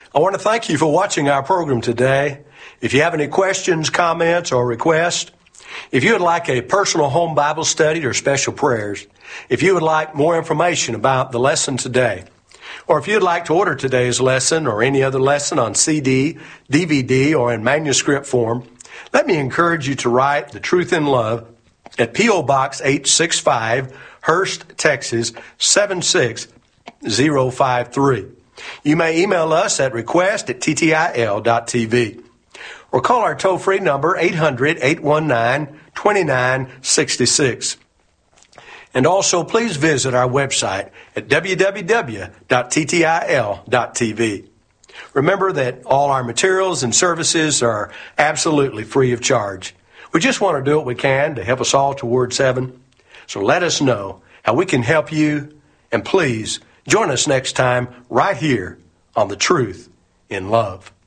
I want to thank you for watching our program today. If you have any questions, comments, or requests, if you would like a personal home Bible study or special prayers, if you would like more information about the lesson today, or if you'd like to order today's lesson or any other lesson on CD, DVD, or in manuscript form, let me encourage you to write The Truth in Love at P.O. Box 865, Hurst, Texas 76053. You may email us at request@ttil.tv or call our toll-free number 800-819-2966. And also, please visit our website at www.ttil.tv. Remember that all our materials and services are absolutely free of charge. We just want to do what we can to help us all towards heaven. So let us know how we can help you, and please join us next time right here on The Truth in Love.